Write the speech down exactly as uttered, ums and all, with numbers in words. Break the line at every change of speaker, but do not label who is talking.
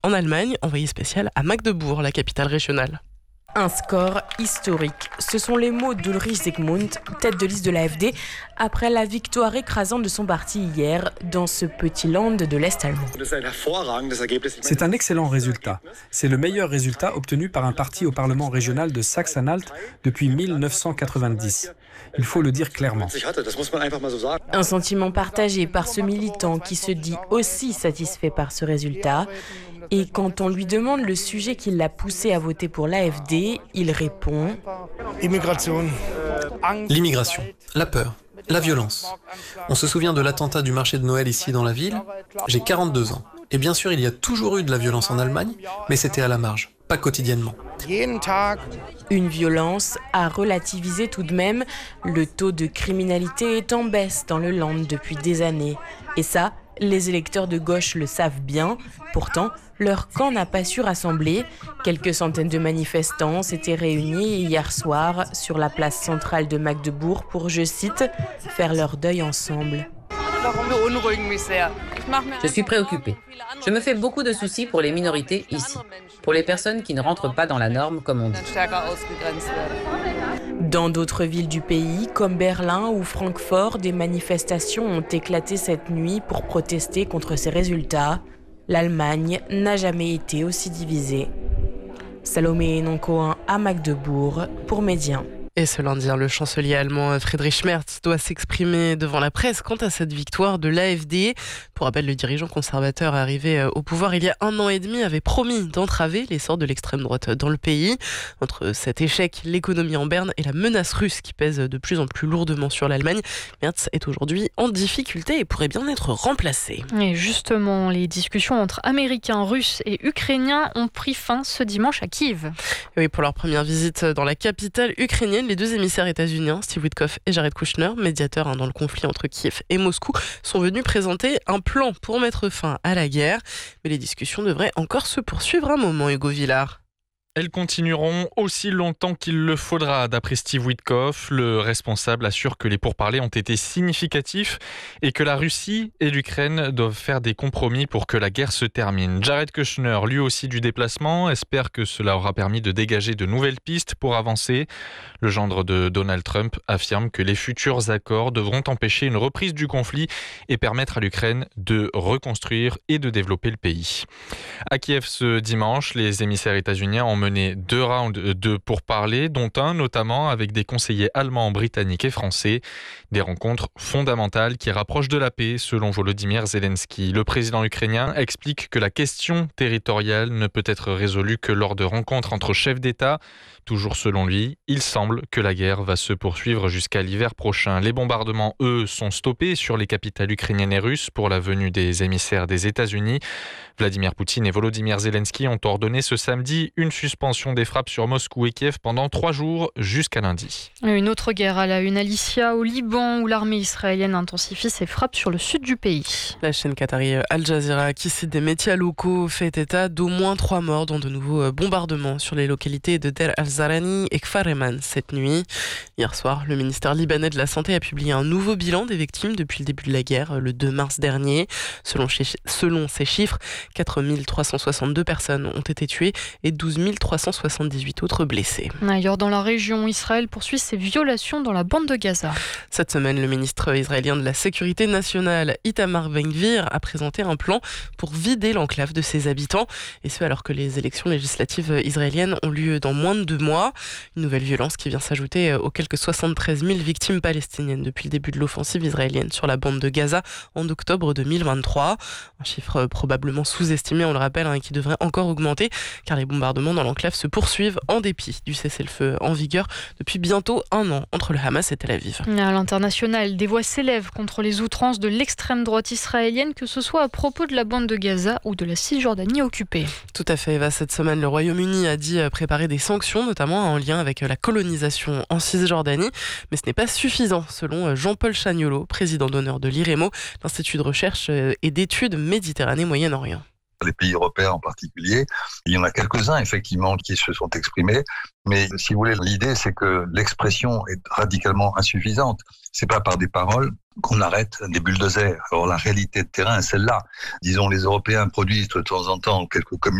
en Allemagne, envoyé spécial à Magdebourg, la capitale régionale.
Un score historique. Ce sont les mots d'Ulrich Zygmunt, tête de liste de l'A F D, après la victoire écrasante de son parti hier dans ce petit land de l'Est allemand.
C'est un excellent résultat. C'est le meilleur résultat obtenu par un parti au Parlement régional de Saxe-Anhalt depuis mille neuf cent quatre-vingt-dix. Il faut le dire clairement.
Un sentiment partagé par ce militant qui se dit aussi satisfait par ce résultat. Et quand on lui demande le sujet qui l'a poussé à voter pour l'A F D, il répond
L'immigration, la peur, la violence. On se souvient de l'attentat du marché de Noël ici dans la ville. J'ai quarante-deux ans. Et bien sûr, il y a toujours eu de la violence en Allemagne, mais c'était à la marge, pas quotidiennement.
Une violence à relativiser tout de même. Le taux de criminalité est en baisse dans le land depuis des années. Et ça, les électeurs de gauche le savent bien. Pourtant, leur camp n'a pas su rassembler. Quelques centaines de manifestants s'étaient réunis hier soir sur la place centrale de Magdebourg pour, je cite, faire leur deuil ensemble.
Je suis préoccupée. Je me fais beaucoup de soucis pour les minorités ici, pour les personnes qui ne rentrent pas dans la norme, comme on dit.
Dans d'autres villes du pays, comme Berlin ou Francfort, des manifestations ont éclaté cette nuit pour protester contre ces résultats. L'Allemagne n'a jamais été aussi divisée. Salomé Noncoin à Magdebourg pour Médien.
Et ce lundi, le chancelier allemand Friedrich Merz doit s'exprimer devant la presse quant à cette victoire de l'A F D. Pour rappel, le dirigeant conservateur arrivé au pouvoir il y a un an et demi avait promis d'entraver l'essor de l'extrême droite dans le pays. Entre cet échec, l'économie en berne et la menace russe qui pèse de plus en plus lourdement sur l'Allemagne, Merz est aujourd'hui en difficulté et pourrait bien être remplacé.
Et justement, les discussions entre Américains, Russes et Ukrainiens ont pris fin ce dimanche à Kiev.
Et oui, pour leur première visite dans la capitale ukrainienne, les deux émissaires états-uniens, Steve Witkoff et Jared Kushner, médiateurs hein, dans le conflit entre Kiev et Moscou, sont venus présenter un plan pour mettre fin à la guerre. Mais les discussions devraient encore se poursuivre un moment, Hugo Villard.
Elles continueront aussi longtemps qu'il le faudra, d'après Steve Witkoff. Le responsable assure que les pourparlers ont été significatifs et que la Russie et l'Ukraine doivent faire des compromis pour que la guerre se termine. Jared Kushner, lui aussi du déplacement, espère que cela aura permis de dégager de nouvelles pistes pour avancer. Le gendre de Donald Trump affirme que les futurs accords devront empêcher une reprise du conflit et permettre à l'Ukraine de reconstruire et de développer le pays. À Kiev ce dimanche, les émissaires états-uniens ont mené deux rounds de pourparlers, dont un notamment avec des conseillers allemands, britanniques et français. Des rencontres fondamentales qui rapprochent de la paix, selon Volodymyr Zelensky. Le président ukrainien explique que la question territoriale ne peut être résolue que lors de rencontres entre chefs d'État. Toujours selon lui, il semble que la guerre va se poursuivre jusqu'à l'hiver prochain. Les bombardements, eux, sont stoppés sur les capitales ukrainiennes et russes pour la venue des émissaires des États-Unis. Vladimir Poutine et Volodymyr Zelensky ont ordonné ce samedi une suspension des frappes sur Moscou et Kiev pendant trois jours jusqu'à lundi.
Une autre guerre à la une, Alicia, au Liban, où l'armée israélienne intensifie ses frappes sur le sud du pays.
La chaîne qatari Al Jazeera, qui cite des médias locaux, fait état d'au moins trois morts dans de nouveaux bombardements sur les localités de Der al-Zarani et Kfar Eman cette nuit. Hier soir, le ministère libanais de la Santé a publié un nouveau bilan des victimes depuis le début de la guerre, le deux mars dernier. Selon, selon ces chiffres, quatre mille trois cent soixante-deux personnes ont été tuées et douze mille trois cent soixante-dix-huit autres blessés.
Ailleurs dans la région, Israël poursuit ses violations dans la bande de Gaza.
Cette semaine, le ministre israélien de la Sécurité nationale, Itamar Ben-Gvir, a présenté un plan pour vider l'enclave de ses habitants, et ce alors que les élections législatives israéliennes ont lieu dans moins de deux mois. Une nouvelle violence qui vient s'ajouter aux quelques soixante-treize mille victimes palestiniennes depuis le début de l'offensive israélienne sur la bande de Gaza en octobre deux mille vingt-trois. Un chiffre probablement sous-estimé, on le rappelle, hein, qui devrait encore augmenter, car les bombardements dans l'enclave se poursuivent en dépit du cessez-le-feu en vigueur depuis bientôt un an entre le Hamas et Tel Aviv.
À l'international, des voix s'élèvent contre les outrances de l'extrême droite israélienne, que ce soit à propos de la bande de Gaza ou de la Cisjordanie occupée.
Tout à fait, Eva. Cette semaine, le Royaume-Uni a dit préparer des sanctions, notamment en lien avec la colonisation en Cisjordanie. Mais ce n'est pas suffisant, selon Jean-Paul Chagnolot, président d'honneur de l'I R E M O, l'Institut de recherche et d'études Méditerranée-Moyen-Orient.
les pays européens en particulier. Il y en a quelques-uns, effectivement, qui se sont exprimés. Mais si vous voulez, l'idée, c'est que l'expression est radicalement insuffisante. C'est pas par des paroles qu'on arrête des bulldozers. Alors la réalité de terrain, celle-là. Disons, les Européens produisent de temps en temps quelques communications